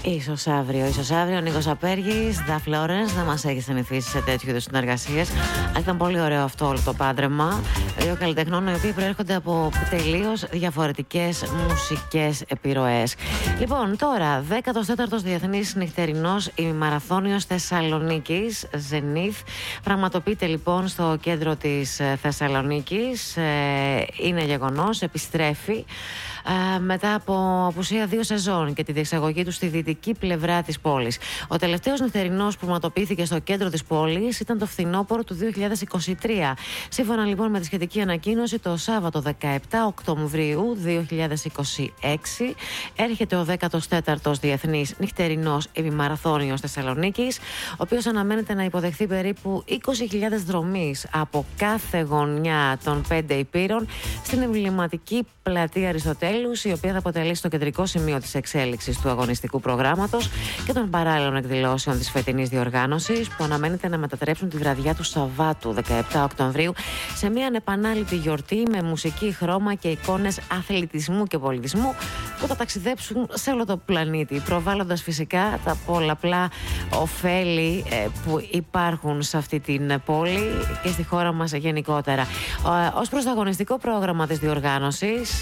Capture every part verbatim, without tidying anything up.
Ίσως αύριο, ίσως αύριο ο Νίκος Απέργης, Δαφ Λόρενς, δεν μας έχει συνηθίσει σε τέτοιου είδους συνεργασίες. Αλλά ήταν πολύ ωραίο αυτό όλο το πάντρεμα. Δύο καλλιτεχνών οι οποίοι προέρχονται από τελείως διαφορετικές μουσικές επιρροές. Λοιπόν, τώρα, δέκατος τέταρτος Διεθνής Νυχτερινός ημιμαραθώνιος Θεσσαλονίκης, Zenith. Πραγματοποιείται λοιπόν στο κέντρο της Θεσσαλονίκης. Είναι γεγονός, επιστρέφει μετά από απουσία δύο σεζόν και τη διεξαγωγή του στη δυτική πλευρά της πόλης. Ο τελευταίος νυχτερινός που πραγματοποιήθηκε στο κέντρο της πόλης ήταν το φθινόπωρο του δύο χιλιάδες είκοσι τρία. Σύμφωνα λοιπόν με τη σχετική ανακοίνωση, το Σάββατο δεκαεπτά Οκτωβρίου δύο χιλιάδες είκοσι έξι έρχεται ο δέκατος τέταρτος Διεθνής Νυχτερινός Ημιμαραθώνιος Θεσσαλονίκης, ο οποίος αναμένεται να υποδεχθεί περίπου είκοσι χιλιάδες δρομείς από κάθε γωνιά των πέντε υπήρων στην εμβληματική πλατεία Αριστοτέλους, η οποία θα αποτελέσει το κεντρικό σημείο της εξέλιξης του αγωνιστικού προγράμματος και των παράλληλων εκδηλώσεων της φετινής διοργάνωσης, που αναμένεται να μετατρέψουν τη βραδιά του Σαββάτου δεκαεπτά Οκτωβρίου σε μια ανεπανάληπτη γιορτή με μουσική, χρώμα και εικόνες αθλητισμού και πολιτισμού που θα ταξιδέψουν σε όλο το πλανήτη, προβάλλοντας φυσικά τα πολλαπλά ωφέλη που υπάρχουν σε αυτή την πόλη και στη χώρα μας γενικότερα. Ως προς το αγωνιστικό πρόγραμμα της διοργάνωσης,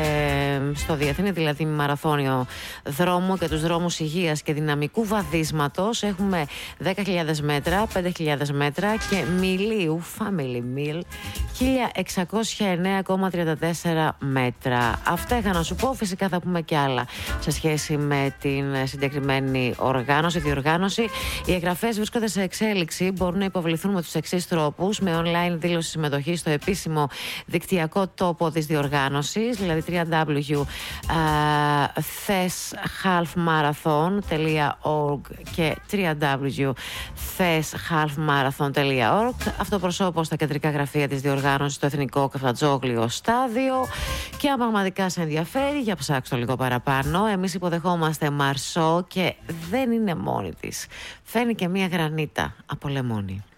στο διεθνή δηλαδή μαραθώνιο δρόμο και τους δρόμους υγείας και δυναμικού βαδίσματος, έχουμε δέκα χιλιάδες μέτρα, πέντε χιλιάδες μέτρα και μιλίου, family meal, χίλια εξακόσια εννέα κόμμα τριάντα τέσσερα μέτρα. Αυτά είχα να σου πω. Φυσικά θα πούμε και άλλα σε σχέση με την συγκεκριμένη οργάνωση, διοργάνωση. Οι εγγραφές βρίσκονται σε εξέλιξη. Μπορούν να υποβληθούν με τους εξής τρόπους: με online δήλωση συμμετοχή στο επίσημο δικτυακό τόπο της διοργάνωσης, δηλαδή double-u double-u double-u τελεία θες χαλφ μάραθον τελεία org και double-u double-u double-u τελεία θες χαλφ μάραθον τελεία org. Αυτοπροσώπως στα κεντρικά γραφεία της διοργάνωσης στο Εθνικό Καφτατζόγλιο Στάδιο. Και αν πραγματικά σε ενδιαφέρει, για ψάξτε το λίγο παραπάνω. Εμείς υποδεχόμαστε Μαρσό και δεν είναι μόνη της. Φέρνει και μία γρανίτα από λεμόνι.